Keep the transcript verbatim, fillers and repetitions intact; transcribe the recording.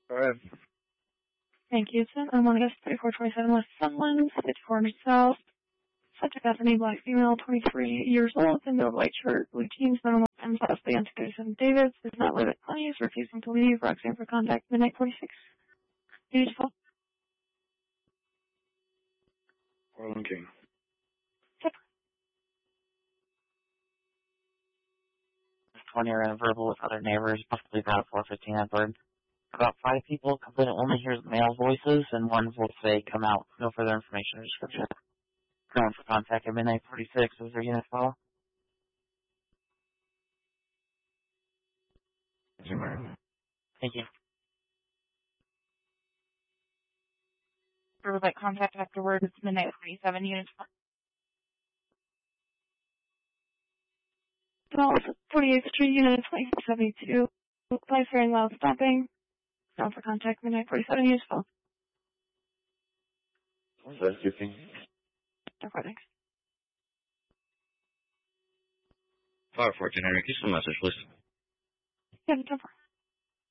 Go ahead. Thank you, Tim. I'm on guest thirty-four twenty-seven West Sunland, fifty-four hundred South. Subject Bethany, black female, twenty-three years old, in the white shirt, blue jeans, minimal, and possibly under thirty-seven Davis, does not live at Honey's, refusing to leave, Roxanne for contact, midnight forty-six. Beautiful. Orland King. Yep. twenty are in verbal with other neighbors, possibly about four fifteen Edward. About five people complain only hears male voices, and one will say, come out. No further information or description. Going for contact at midnight forty-six. Is there unit call? Thank you. For like contact afterwards, it's midnight forty-seven units. forty-eighth Street, unit twenty-four seventy-two. Life hearing while stopping. Now for contact, midnight forty-seven, useful. What's that, you think? Recordings. five fourteen, Henry, can you send a message, please? Yeah, no problem.